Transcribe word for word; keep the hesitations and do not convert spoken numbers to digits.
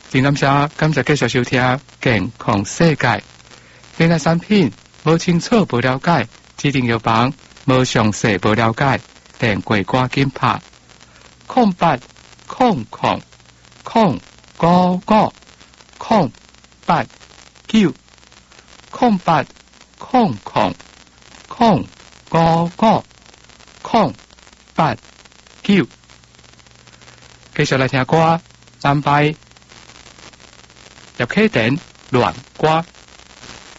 真感谢，感谢继续收听健康世界。另外产品无清楚、无了解，指定药房无详细、无了解，电话赶紧拍空八空空空五五空八九空八空空空五五空八九。繼續嚟聽歌，三拜入 K 點亂歌。